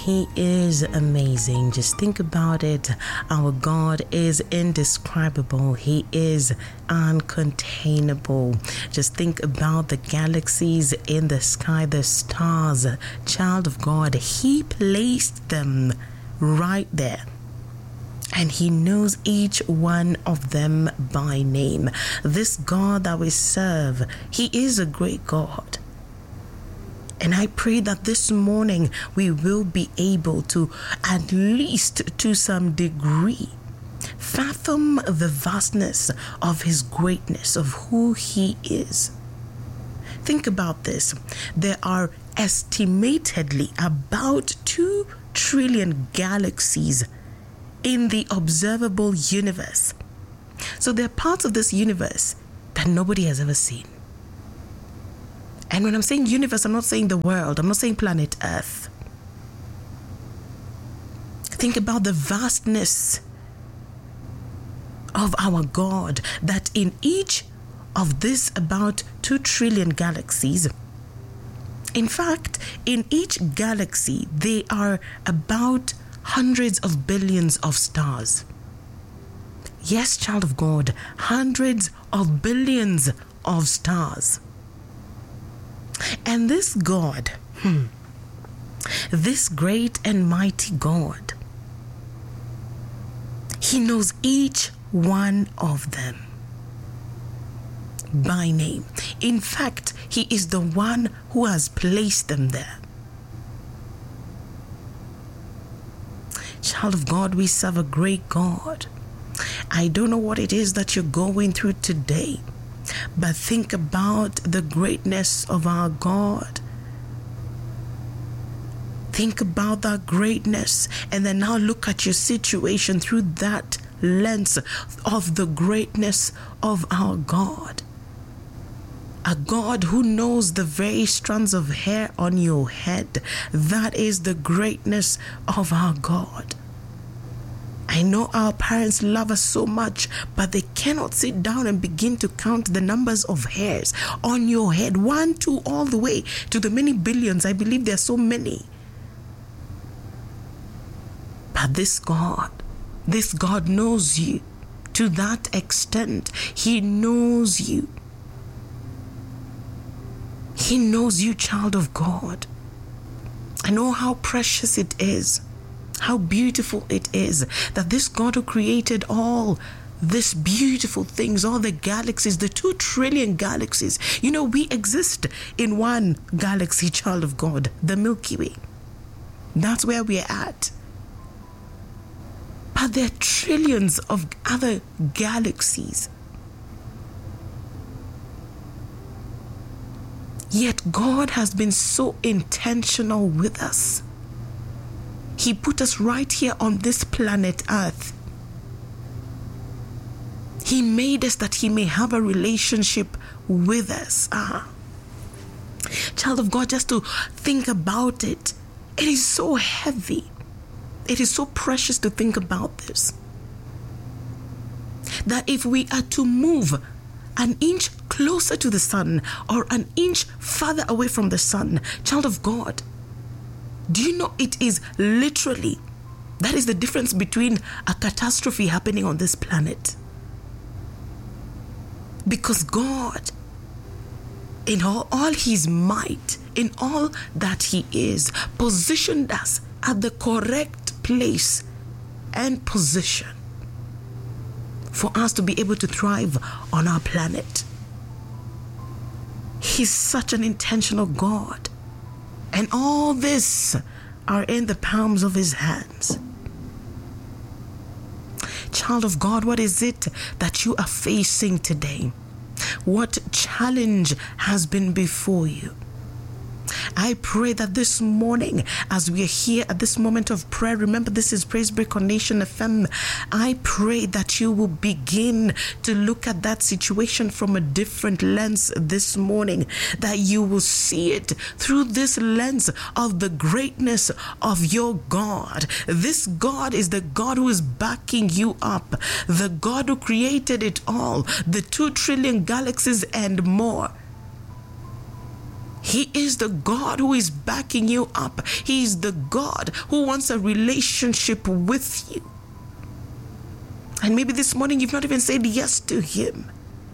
He is amazing. Just think about it. Our God is indescribable. He is uncontainable. Just think about the galaxies in the sky, the stars. Child of God, He placed them right there. And He knows each one of them by name. This God that we serve, He is a great God. And I pray that this morning we will be able to, at least to some degree, fathom the vastness of His greatness, of who He is. Think about this. There are estimatedly about 2 trillion galaxies in the observable universe. So there are parts of this universe that nobody has ever seen. And when I'm saying universe, I'm not saying the world. I'm not saying planet Earth. Think about the vastness of our God, that in each of this about 2 trillion galaxies, in fact, in each galaxy, there are about hundreds of billions of stars. Yes, child of God, hundreds of billions of stars. And this God, this great and mighty God, He knows each one of them by name. In fact, He is the one who has placed them there. Child of God, we serve a great God. I don't know what it is that you're going through today, but think about the greatness of our God. Think about that greatness, and then now look at your situation through that lens of the greatness of our God. A God who knows the very strands of hair on your head. That is the greatness of our God. I know our parents love us so much, but they cannot sit down and begin to count the numbers of hairs on your head, 1, 2, all the way to the many billions. I believe there are so many. But this God knows you to that extent. He knows you. He knows you, child of God. I know how precious it is, how beautiful it is that this God who created all these beautiful things, all the galaxies, the 2 trillion galaxies. You know, we exist in one galaxy, child of God, the Milky Way. That's where we're at. But there are trillions of other galaxies. Yet God has been so intentional with us. He put us right here on this planet Earth. He made us that He may have a relationship with us. Child of God, just to think about it, it is so heavy. It is so precious to think about this. That if we are to move an inch closer to the sun or an inch further away from the sun, child of God, do you know it is literally, that is the difference between a catastrophe happening on this planet. Because God, in all His might, in all that He is, positioned us at the correct place and position for us to be able to thrive on our planet. He's such an intentional God. And all this are in the palms of His hands. Child of God, what is it that you are facing today? What challenge has been before you? I pray that this morning, as we are here at this moment of prayer, remember this is Praise Break on Nation FM. I pray that you will begin to look at that situation from a different lens this morning, that you will see it through this lens of the greatness of your God. This God is the God who is backing you up, the God who created it all, the 2 trillion galaxies and more. He is the God who is backing you up. He is the God who wants a relationship with you. And maybe this morning you've not even said yes to him.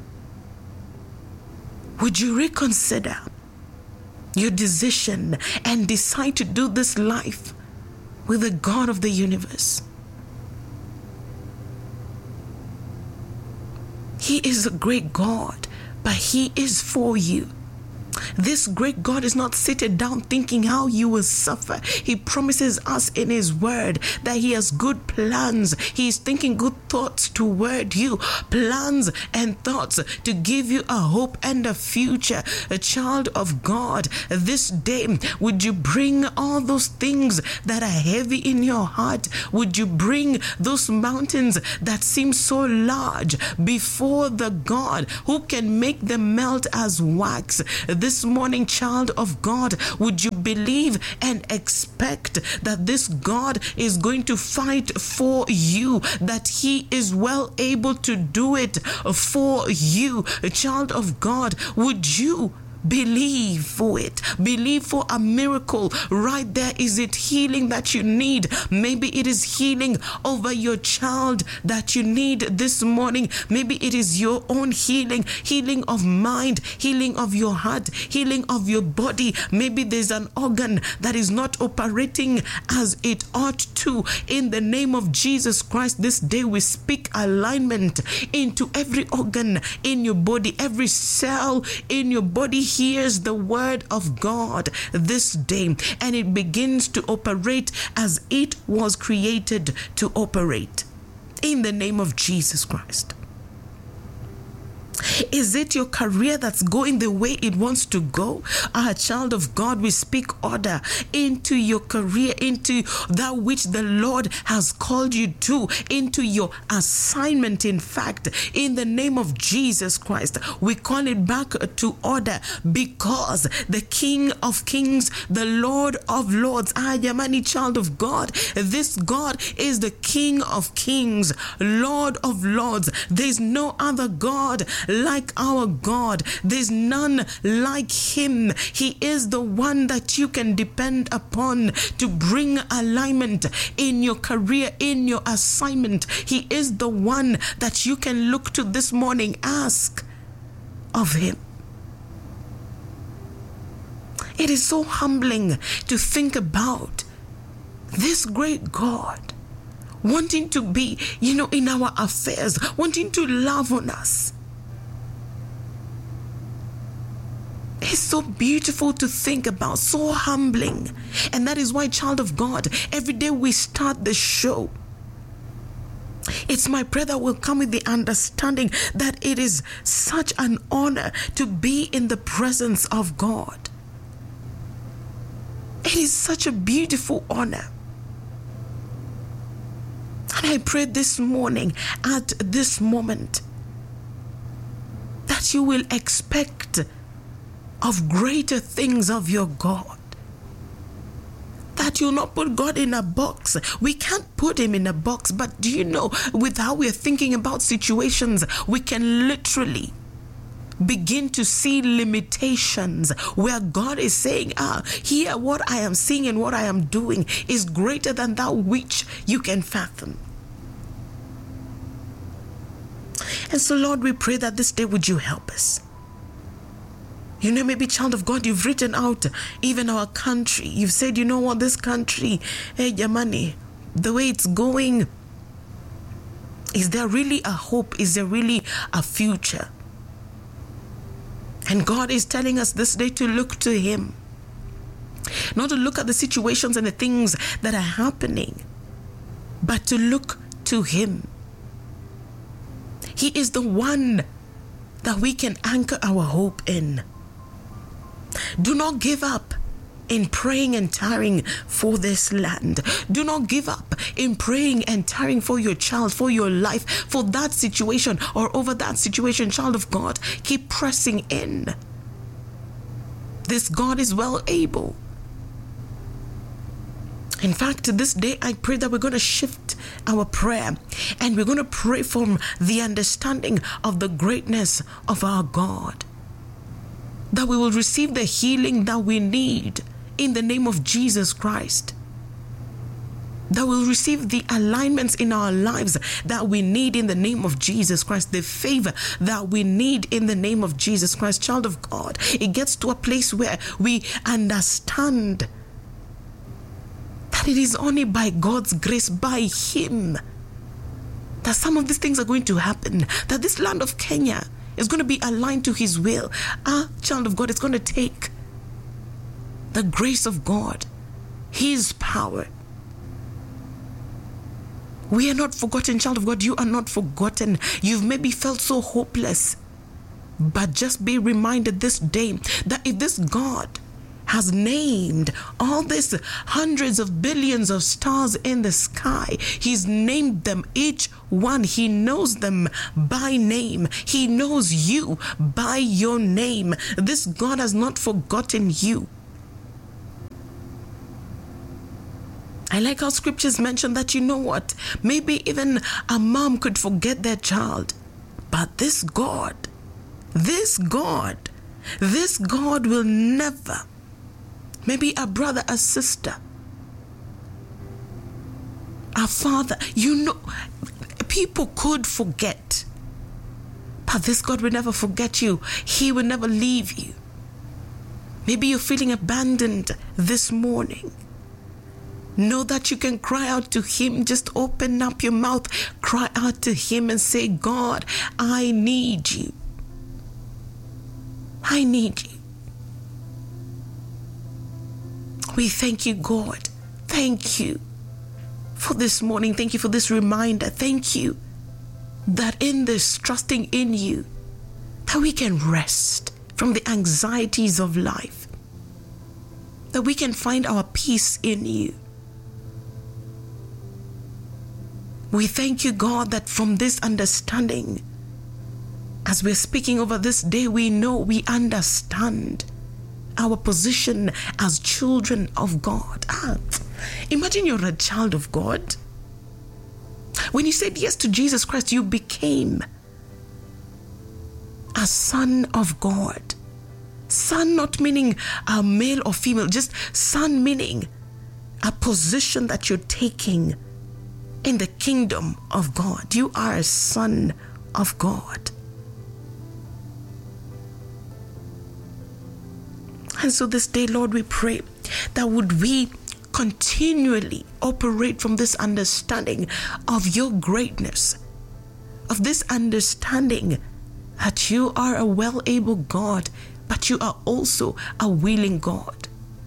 Would you reconsider your decision and decide to do this life with the God of the universe? He is a great God, but he is for you. This great God is not sitting down thinking how you will suffer. He promises us in his word that he has good plans. He is thinking good thoughts toward you, plans and thoughts to give you a hope and a future. A child of God, this day, would you bring all those things that are heavy in your heart? Would you bring those mountains that seem so large before the God who can make them melt as wax? This morning, child of God, would you believe and expect that this God is going to fight for you, that he is well able to do it for you? Child of God, would you believe for it? Believe for a miracle right there. Is it healing that you need? Maybe it is healing over your child that you need this morning. Maybe it is your own healing, healing of mind, healing of your heart, healing of your body. Maybe there's an organ that is not operating as it ought to. In the name of Jesus Christ, this day we speak alignment into every organ in your body. Every cell in your body hears the word of God this day, and it begins to operate as it was created to operate. In the name of Jesus Christ. Is it your career that's going the way it wants to go? Child of God, we speak order into your career, into that which the Lord has called you to, into your assignment. In fact, in the name of Jesus Christ, we call it back to order, because the King of Kings, the Lord of Lords, Ayamani, child of God, this God is the King of Kings, Lord of Lords. There's no other God like our God. There's none like him. He is the one that you can depend upon to bring alignment in your career, in your assignment. He is the one that you can look to this morning. Ask of him. It is so humbling to think about this great God wanting to be, in our affairs, wanting to love on us. It's so beautiful to think about, so humbling. And that is why, child of God, every day we start the show, it's my prayer that we'll come with the understanding that it is such an honor to be in the presence of God. It is such a beautiful honor. And I pray this morning, at this moment, that you will expect of greater things of your God. That you'll not put God in a box. We can't put him in a box, but do you know, with how we're thinking about situations, we can literally begin to see limitations where God is saying, here what I am seeing and what I am doing is greater than that which you can fathom. And so, Lord, we pray that this day would you help us. Maybe, child of God, you've written out even our country. You've said, what, this country, hey, Yamani, the way it's going, is there really a hope? Is there really a future? And God is telling us this day to look to him. Not to look at the situations and the things that are happening, but to look to him. He is the one that we can anchor our hope in. Do not give up in praying and tarrying for this land. Do not give up in praying and tarrying for your child, for your life, for that situation or over that situation. Child of God, keep pressing in. This God is well able. In fact, this day I pray that we're going to shift our prayer and we're going to pray from the understanding of the greatness of our God. that we will receive the healing that we need in the name of Jesus Christ. That we'll receive the alignments in our lives that we need in the name of Jesus Christ, the favor that we need in the name of Jesus Christ. Child of God, it gets to a place where we understand that it is only by God's grace, by Him, that some of these things are going to happen, that this land of Kenya is going to be aligned to His will. Child of God, it's going to take the grace of God, His power. We are not forgotten, child of God. You are not forgotten. You've maybe felt so hopeless, but just be reminded this day that if this God has named all these hundreds of billions of stars in the sky, He's named them each one. He knows them by name. He knows you by your name. This God has not forgotten you. I like how scriptures mention that, you know what, maybe even a mom could forget their child, but this God will never. Maybe a brother, a sister, a father, people could forget, but this God will never forget you. He will never leave you. Maybe you're feeling abandoned this morning. Know that you can cry out to Him. Just open up your mouth, cry out to Him and say, God, I need you. I need you. We thank you, God. Thank you for this morning. Thank you for this reminder. Thank you that in this trusting in you, that we can rest from the anxieties of life, that we can find our peace in you. We thank you, God, that from this understanding, as we're speaking over this day, we know, we understand our position as children of God. Imagine you're a child of God. When you said yes to Jesus Christ, you became a son of God. Son not meaning a male or female, just son meaning a position that you're taking in the kingdom of God. You are a son of God. And so this day, Lord, we pray that would we continually operate from this understanding of your greatness, of this understanding that you are a well-able God, but you are also a willing God.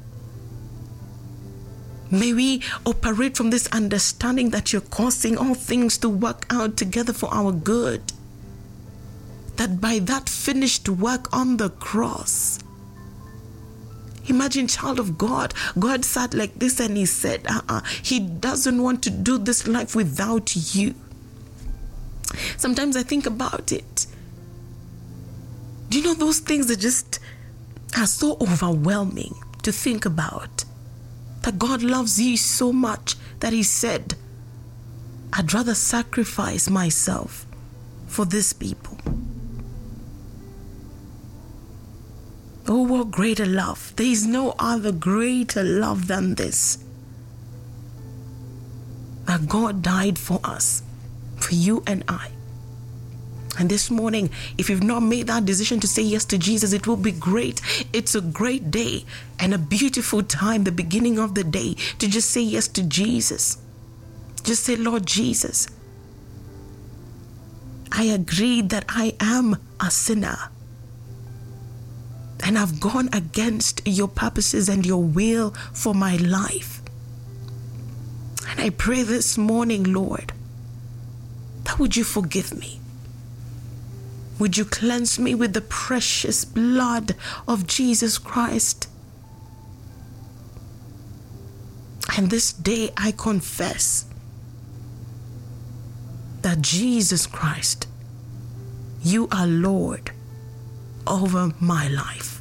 May we operate from this understanding that you're causing all things to work out together for our good. That by that finished work on the cross, imagine, child of God, God sat like this and He said, He doesn't want to do this life without you. Sometimes I think about it. Do you know those things that just are so overwhelming to think about? That God loves you so much that He said, I'd rather sacrifice myself for this people. Oh, what greater love. There is no other greater love than this. That God died for us, for you and I. And this morning, if you've not made that decision to say yes to Jesus, it will be great. It's a great day and a beautiful time, the beginning of the day, to just say yes to Jesus. Just say, Lord Jesus, I agree that I am a sinner. And I've gone against your purposes and your will for my life. And I pray this morning, Lord, that would you forgive me? Would you cleanse me with the precious blood of Jesus Christ? And this day I confess that Jesus Christ, you are Lord over my life.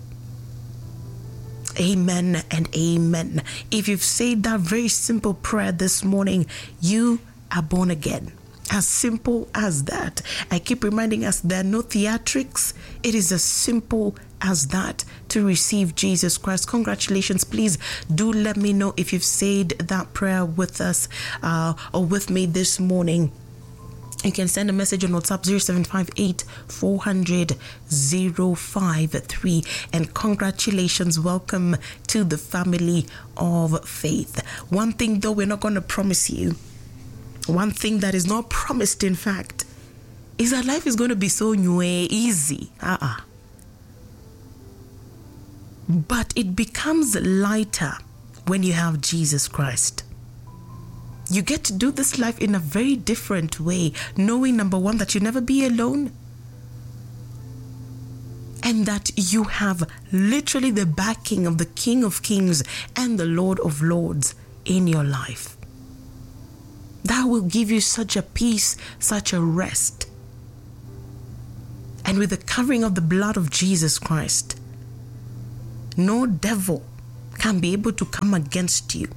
Amen and amen. If you've said that very simple prayer this morning, you are born again. As simple as that. I keep reminding us there are no theatrics. It is as simple as that to receive Jesus Christ. Congratulations. Please do let me know if you've said that prayer with us or with me this morning. You can send a message on WhatsApp 0758 400 053. And congratulations. Welcome to the family of faith. One thing though, we're not going to promise you. One thing that is not promised, in fact, is that life is going to be so easy. But it becomes lighter when you have Jesus Christ. You get to do this life in a very different way, knowing, number one, that you'll never be alone, and that you have literally the backing of the King of Kings and the Lord of Lords in your life. That will give you such a peace, such a rest. And with the covering of the blood of Jesus Christ, no devil can be able to come against you.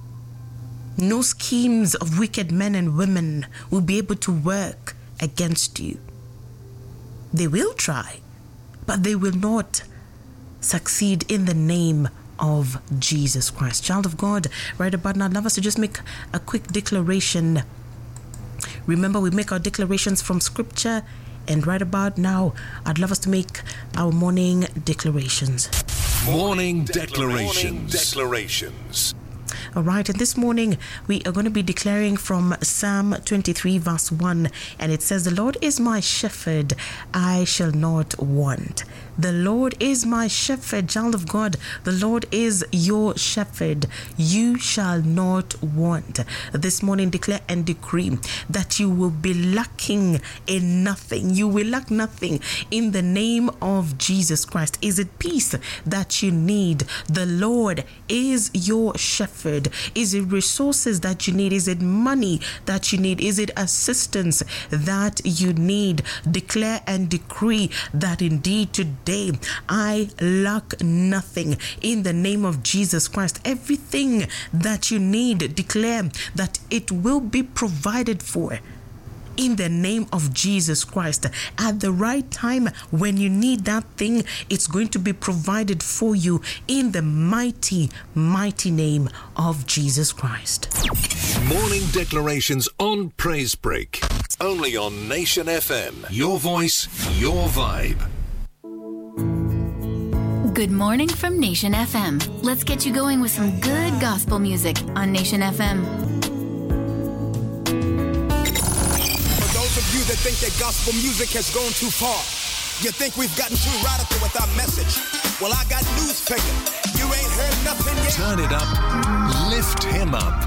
No schemes of wicked men and women will be able to work against you. They will try, but they will not succeed in the name of Jesus Christ. Child of God, right about now, I'd love us to just make a quick declaration. Remember, we make our declarations from scripture, and right about now, I'd love us to make our morning declarations. Morning declarations. All right, and this morning we are going to be declaring from Psalm 23 verse 1, and it says, "The Lord is my shepherd, I shall not want." The Lord is my shepherd, child of God. The Lord is your shepherd. You shall not want. This morning, declare and decree that you will be lacking in nothing. You will lack nothing in the name of Jesus Christ. Is it peace that you need? The Lord is your shepherd. Is it resources that you need? Is it money that you need? Is it assistance that you need? Declare and decree that indeed today I lack nothing in the name of Jesus Christ. Everything that you need, declare that it will be provided for in the name of Jesus Christ. At the right time, when you need that thing, it's going to be provided for you in the mighty, mighty name of Jesus Christ. Morning declarations on Praise Break. Only on Nation FM. Your voice, your vibe. Good morning from Nation FM. Let's get you going with some good gospel music on Nation FM. For those of you that think that gospel music has gone too far, you think we've gotten too radical with our message, well, I got news for you. You ain't heard nothing yet. Turn it up, lift him up.